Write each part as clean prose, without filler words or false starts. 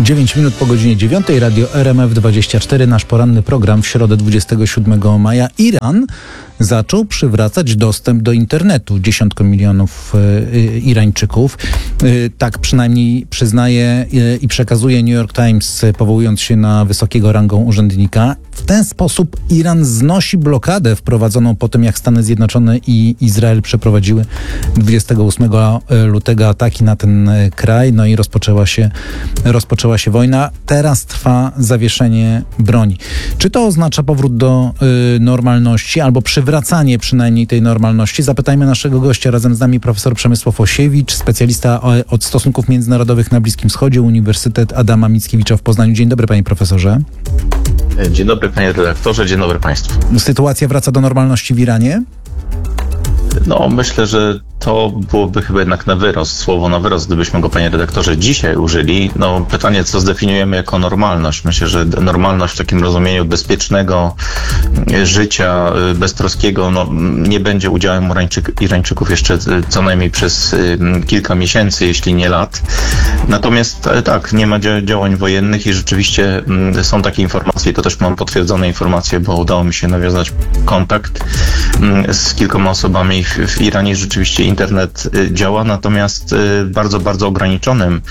9 minut po godzinie 9, Radio RMF24, nasz poranny program w środę 27 maja. Iran zaczął przywracać dostęp do internetu dziesiątkom milionów Irańczyków. Tak przynajmniej przyznaje i przekazuje New York Times, powołując się na wysokiego rangą urzędnika. W ten sposób Iran znosi blokadę wprowadzoną po tym, jak Stany Zjednoczone i Izrael przeprowadziły 28 lutego ataki na ten kraj. No i rozpoczęła się wojna. Teraz trwa zawieszenie broni. Czy to oznacza powrót do normalności albo przywracanie przynajmniej tej normalności? Zapytajmy naszego gościa. Razem z nami profesor Przemysław Osiewicz, specjalista od stosunków międzynarodowych na Bliskim Wschodzie, Uniwersytet Adama Mickiewicza w Poznaniu. Dzień dobry, panie profesorze. Dzień dobry, panie redaktorze, dzień dobry państwu. Sytuacja wraca do normalności w Iranie? No, myślę, że to byłoby chyba jednak na wyrost, słowo na wyrost, gdybyśmy go, panie redaktorze, dzisiaj użyli. No, pytanie, co zdefiniujemy jako normalność. Myślę, że normalność w takim rozumieniu bezpiecznego życia, beztroskiego, no, nie będzie udziałem Irańczyków jeszcze co najmniej przez kilka miesięcy, jeśli nie lat. Natomiast tak, nie ma działań wojennych i rzeczywiście są takie informacje, to też mam potwierdzone informacje, bo udało mi się nawiązać kontakt z kilkoma osobami w Iranie. Rzeczywiście internet działa, natomiast bardzo, bardzo ograniczonym,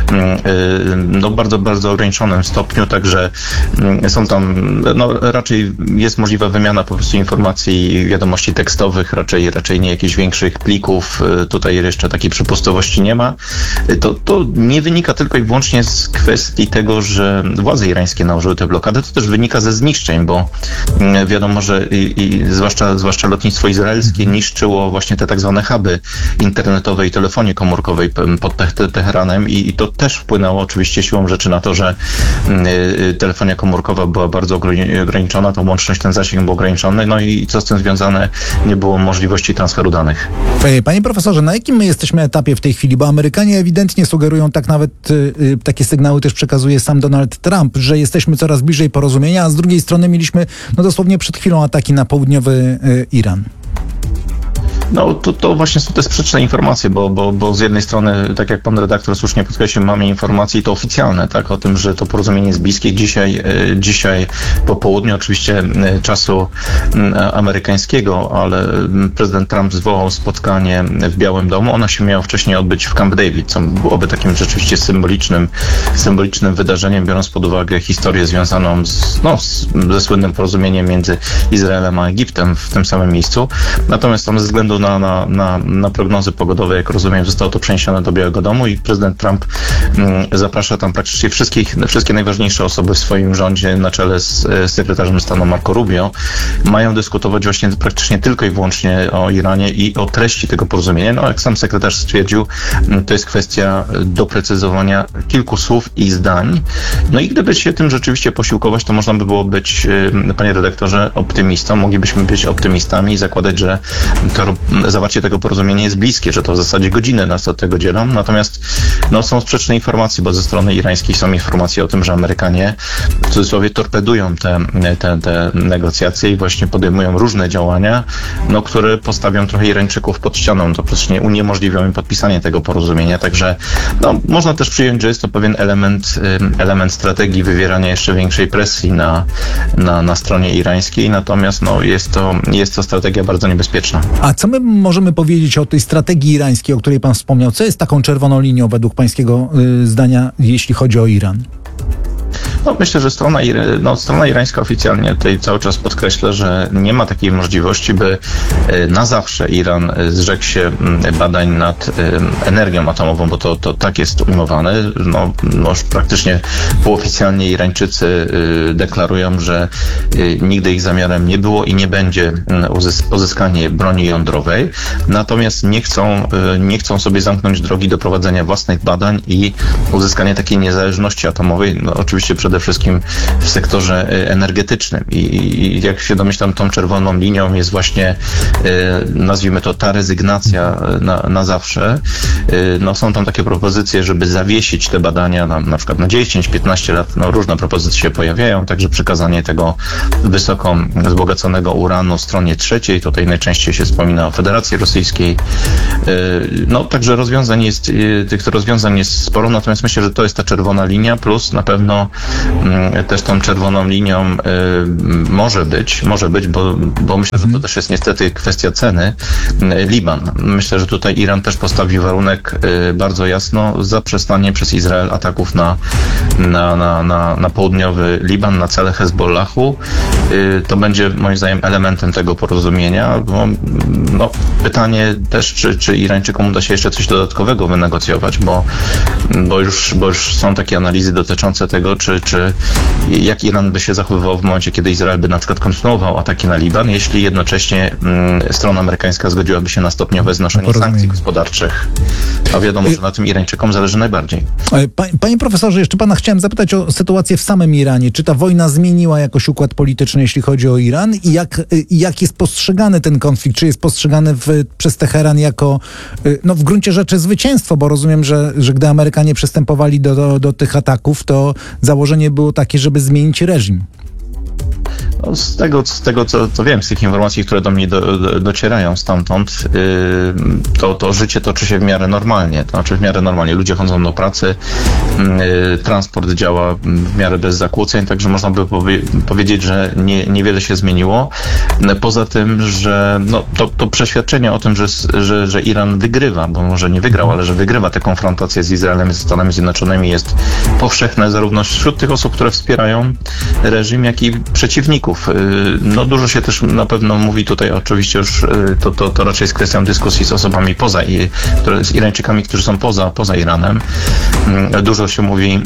bardzo ograniczonym stopniu, także są tam, raczej jest możliwa wymiana po prostu informacji i wiadomości tekstowych, raczej nie jakichś większych plików, tutaj jeszcze takiej przepustowości nie ma. To nie wynika tylko i wyłącznie z kwestii tego, że władze irańskie nałożyły tę blokadę, to też wynika ze zniszczeń, bo wiadomo, że zwłaszcza lotnictwo izraelskie niszczyło właśnie te tak zwane huby internetowej i telefonii komórkowej pod Teheranem i to też wpłynęło oczywiście siłą rzeczy na to, że telefonia komórkowa była bardzo ograniczona, ta łączność, ten zasięg był ograniczony, no i co z tym związane, nie było możliwości transferu danych. Panie profesorze, na jakim my jesteśmy etapie w tej chwili? Bo Amerykanie ewidentnie sugerują, tak nawet takie sygnały też przekazuje sam Donald Trump, że jesteśmy coraz bliżej porozumienia, a z drugiej strony mieliśmy dosłownie przed chwilą ataki na południowy Iran. No to właśnie są te sprzeczne informacje, bo z jednej strony, tak jak pan redaktor słusznie podkreślił, mamy informacje i to oficjalne, tak, o tym, że to porozumienie jest bliskie. Dzisiaj po południu oczywiście czasu amerykańskiego, ale prezydent Trump zwołał spotkanie w Białym Domu. Ono się miało wcześniej odbyć w Camp David, co byłoby takim rzeczywiście symbolicznym wydarzeniem, biorąc pod uwagę historię związaną ze słynnym porozumieniem między Izraelem a Egiptem w tym samym miejscu. Natomiast tam ze względu na prognozy pogodowe, jak rozumiem, zostało to przeniesione do Białego Domu i prezydent Trump zaprasza tam praktycznie wszystkie najważniejsze osoby w swoim rządzie na czele z sekretarzem stanu Marco Rubio. Mają dyskutować właśnie praktycznie tylko i wyłącznie o Iranie i o treści tego porozumienia. No, jak sam sekretarz stwierdził, to jest kwestia doprecyzowania kilku słów i zdań. No i gdyby się tym rzeczywiście posiłkować, to można by było być, panie redaktorze, optymistą. Moglibyśmy być optymistami i zakładać, że zawarcie tego porozumienia jest bliskie, że to w zasadzie godziny nas od tego dzielą. Natomiast są sprzeczne informacje, bo ze strony irańskiej są informacje o tym, że Amerykanie w cudzysłowie torpedują te negocjacje i właśnie podejmują różne działania, które postawią trochę Irańczyków pod ścianą, to praktycznie uniemożliwią im podpisanie tego porozumienia. Także można też przyjąć, że jest to pewien element strategii wywierania jeszcze większej presji na stronie irańskiej, natomiast jest to strategia bardzo niebezpieczna. A co my możemy powiedzieć o tej strategii irańskiej, o której pan wspomniał? Co jest taką czerwoną linią według pańskiego zdania, jeśli chodzi o Iran? Myślę, że strona irańska oficjalnie tutaj cały czas podkreśla, że nie ma takiej możliwości, by na zawsze Iran zrzekł się badań nad energią atomową, bo to tak jest ujmowane. Już praktycznie półoficjalnie Irańczycy deklarują, że nigdy ich zamiarem nie było i nie będzie pozyskanie broni jądrowej. Natomiast nie chcą sobie zamknąć drogi do prowadzenia własnych badań i uzyskania takiej niezależności atomowej, oczywiście przed przede wszystkim w sektorze energetycznym. I jak się domyślam, tą czerwoną linią jest właśnie, nazwijmy to, ta rezygnacja na zawsze. No, są tam takie propozycje, żeby zawiesić te badania na przykład na 10-15 lat. No, różne propozycje się pojawiają, także przekazanie tego wysoko wzbogaconego uranu stronie trzeciej. Tutaj najczęściej się wspomina o Federacji Rosyjskiej. No, także tych rozwiązań jest sporo, natomiast myślę, że to jest ta czerwona linia, plus na pewno też tą czerwoną linią może być, bo myślę, że to też jest niestety kwestia ceny. Liban. Myślę, że tutaj Iran też postawi warunek bardzo jasno zaprzestanie przez Izrael ataków na południowy Liban, na cele Hezbollahu. To będzie moim zdaniem elementem tego porozumienia, bo no, pytanie też, czy Irańczykom uda się jeszcze coś dodatkowego wynegocjować, bo już są takie analizy dotyczące tego, jak Iran by się zachowywał w momencie, kiedy Izrael by na przykład kontynuował ataki na Liban, jeśli jednocześnie strona amerykańska zgodziłaby się na stopniowe znoszenie sankcji gospodarczych. A wiadomo, że na tym Irańczykom zależy najbardziej. Panie profesorze, jeszcze pana chciałem zapytać o sytuację w samym Iranie. Czy ta wojna zmieniła jakoś układ polityczny, jeśli chodzi o Iran? I jak jest postrzegany ten konflikt? Czy jest postrzegany przez Teheran jako, no w gruncie rzeczy zwycięstwo? Bo rozumiem, że gdy Amerykanie przystępowali do tych ataków, to założenie było takie, żeby zmienić reżim. No, z tego co wiem, z tych informacji, które do mnie docierają stamtąd, to życie toczy się w miarę normalnie. To znaczy w miarę normalnie. Ludzie chodzą do pracy, transport działa w miarę bez zakłóceń, także można by powiedzieć, że niewiele się zmieniło. Poza tym, że no, to przeświadczenie o tym, że Iran wygrywa, bo może nie wygrał, ale że wygrywa tę konfrontację z Izraelem i ze Stanami Zjednoczonymi, jest powszechne zarówno wśród tych osób, które wspierają reżim, jak i przeciwników. No dużo się też na pewno mówi tutaj, oczywiście już to raczej jest kwestią dyskusji z osobami z Irańczykami, którzy są poza Iranem. Dużo się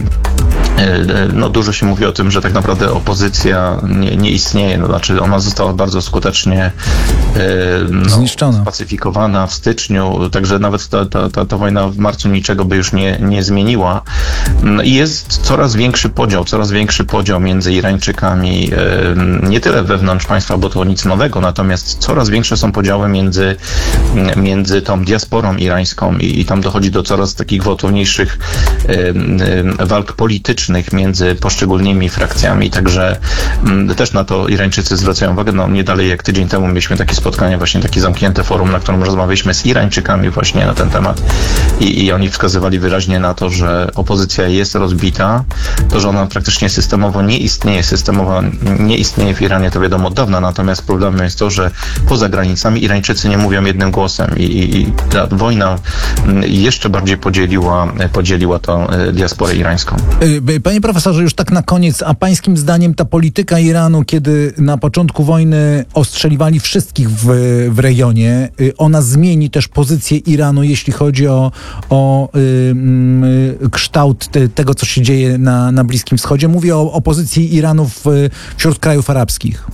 mówi o tym, że tak naprawdę opozycja nie istnieje, no, znaczy ona została bardzo skutecznie zniszczona, spacyfikowana w styczniu, także nawet ta wojna w marcu niczego by już nie zmieniła. I jest coraz większy podział między Irańczykami, nie tyle wewnątrz państwa, bo to nic nowego, natomiast coraz większe są podziały między tą diasporą irańską i tam dochodzi do coraz takich gwałtowniejszych walk politycznych między poszczególnymi frakcjami, także też na to Irańczycy zwracają uwagę. No, nie dalej jak tydzień temu mieliśmy takie spotkanie, właśnie takie zamknięte forum, na którym rozmawialiśmy z Irańczykami właśnie na ten temat i oni wskazywali wyraźnie na to, że opozycja jest rozbita, to, że ona praktycznie systemowo nie istnieje w Iranie, to wiadomo od dawna, natomiast problemem jest to, że poza granicami Irańczycy nie mówią jednym głosem i ta wojna jeszcze bardziej podzieliła tą diasporę irańską. Panie profesorze, już tak na koniec, a pańskim zdaniem ta polityka Iranu, kiedy na początku wojny ostrzeliwali wszystkich w regionie, ona zmieni też pozycję Iranu, jeśli chodzi o kształt tego, co się dzieje na Bliskim Wschodzie? Mówię o pozycji Iranu wśród krajów arabskich.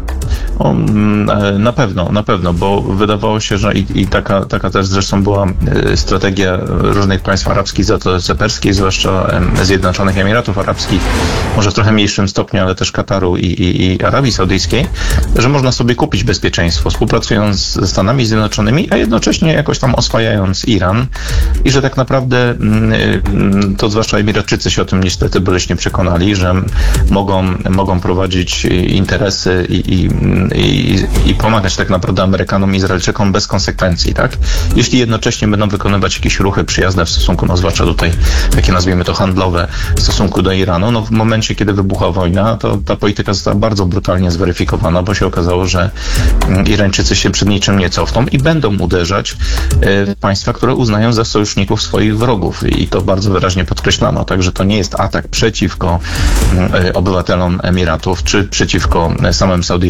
Na pewno, bo wydawało się, że i taka też zresztą była strategia różnych państw arabskich Zatoce Perskiej, zwłaszcza Zjednoczonych Emiratów Arabskich, może w trochę mniejszym stopniu, ale też Kataru i Arabii Saudyjskiej, że można sobie kupić bezpieczeństwo, współpracując ze Stanami Zjednoczonymi, a jednocześnie jakoś tam oswajając Iran i że tak naprawdę to zwłaszcza Emiratczycy się o tym niestety boleśnie przekonali, że mogą prowadzić interesy i pomagać tak naprawdę Amerykanom i Izraelczykom bez konsekwencji, tak? Jeśli jednocześnie będą wykonywać jakieś ruchy przyjazne w stosunku, no zwłaszcza tutaj takie nazwijmy to handlowe w stosunku do Iranu, no w momencie, kiedy wybucha wojna, to ta polityka została bardzo brutalnie zweryfikowana, bo się okazało, że Irańczycy się przed niczym nie cofną i będą uderzać w państwa, które uznają za sojuszników swoich wrogów i to bardzo wyraźnie podkreślano, także to nie jest atak przeciwko obywatelom Emiratów czy przeciwko samym Saudyjczykom, tylko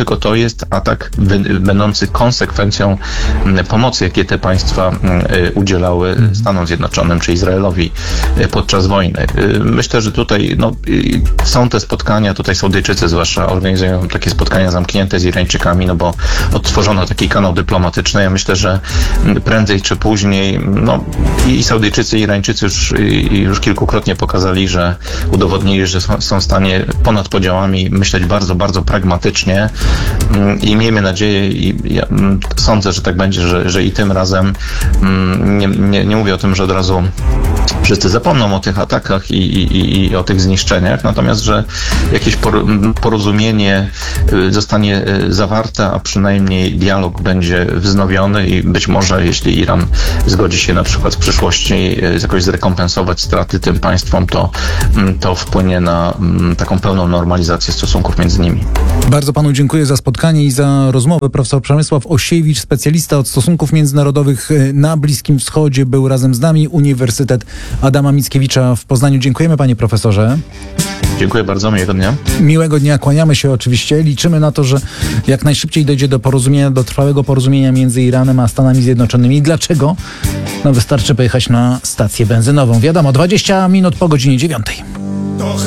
tylko to jest atak będący konsekwencją pomocy, jakie te państwa udzielały Stanom Zjednoczonym czy Izraelowi podczas wojny. Myślę, że tutaj są te spotkania, tutaj Saudyjczycy zwłaszcza organizują takie spotkania zamknięte z Irańczykami, bo odtworzono taki kanał dyplomatyczny. Ja myślę, że prędzej czy później i Saudyjczycy, i Irańczycy już kilkukrotnie pokazali, że udowodnili, że są w stanie ponad podziałami myśleć bardzo, bardzo pragmatycznie i miejmy nadzieję i ja sądzę, że tak będzie, że i tym razem nie mówię o tym, że od razu wszyscy zapomną o tych atakach i o tych zniszczeniach, natomiast, że jakieś porozumienie zostanie zawarte, a przynajmniej dialog będzie wznowiony i być może, jeśli Iran zgodzi się na przykład w przyszłości jakoś zrekompensować straty tym państwom, to wpłynie na taką pełną normalizację stosunków między nimi. Bardzo panu dziękuję za spotkanie i za rozmowę. Profesor Przemysław Osiewicz, specjalista od stosunków międzynarodowych na Bliskim Wschodzie, był razem z nami. Uniwersytet Adama Mickiewicza w Poznaniu. Dziękujemy, panie profesorze. Dziękuję bardzo, miłego dnia. Miłego dnia, kłaniamy się oczywiście. Liczymy na to, że jak najszybciej dojdzie do porozumienia, do trwałego porozumienia między Iranem a Stanami Zjednoczonymi. Dlaczego? Wystarczy pojechać na stację benzynową. Wiadomo, 20 minut po godzinie 9.